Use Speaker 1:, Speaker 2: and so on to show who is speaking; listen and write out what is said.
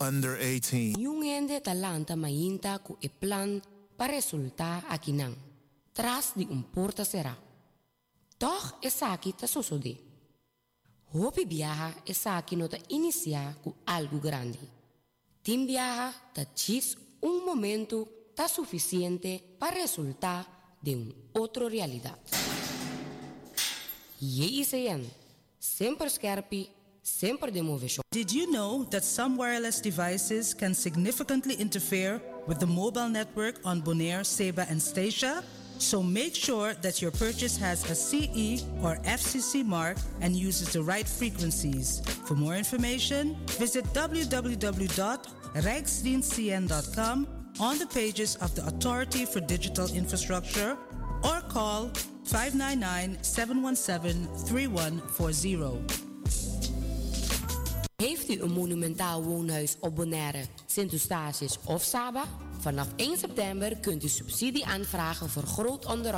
Speaker 1: under 18.
Speaker 2: Jungende talanta mainta ku e plan para resulta akinang. Tras di porta será. Toch e saki ta sosode. Hopi viaja e saki nota inicia ku algo grande. Tim viaja ta chis momento ta suficiente para resultar de outra realidade. E isso é sempre scherpi, sempre de mover.
Speaker 3: Did you know that some wireless devices can significantly interfere with the mobile network on Bonaire, Ceiba, and Statia? So make sure that your purchase has a CE or FCC mark and uses the right frequencies. For more information, visit www.rijksdienstcn.com on the pages of the Authority for Digital Infrastructure or call 599-717-3140.
Speaker 2: Heeft u een monumentaal woonhuis op Bonaire, Sint-Eustatius of Saba? Vanaf 1 september kunt u subsidie aanvragen voor groot onderhoud.